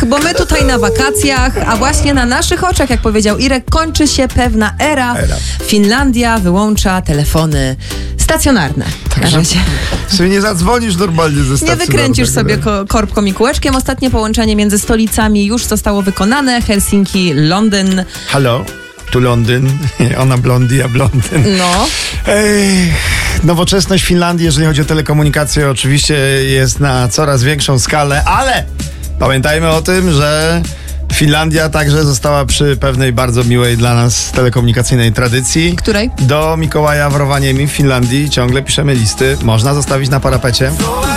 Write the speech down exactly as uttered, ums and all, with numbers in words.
bo my tutaj na wakacjach, a właśnie na naszych oczach, jak powiedział Irek, kończy się pewna era. Era. Finlandia wyłącza telefony stacjonarne. Na razie. Sobie nie zadzwonisz normalnie ze Nie stacjonarnego. wykręcisz sobie ko- korbką i kółeczkiem. Ostatnie połączenie między stolicami już zostało wykonane. Helsinki, Londyn. Halo, tu Londyn. Ona blondi, ja blondyn. No. Ej, nowoczesność Finlandii, jeżeli chodzi o telekomunikację, oczywiście jest na coraz większą skalę, ale pamiętajmy o tym, że Finlandia także została przy pewnej bardzo miłej dla nas telekomunikacyjnej tradycji. Której? Do Mikołaja w Rovaniemi w Finlandii ciągle piszemy listy. Można zostawić na parapecie.